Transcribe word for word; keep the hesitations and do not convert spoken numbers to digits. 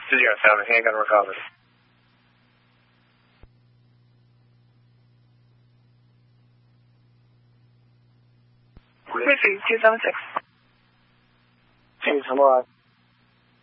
Zero seven, handgun recovered. Three three two seven six. Hey, hello.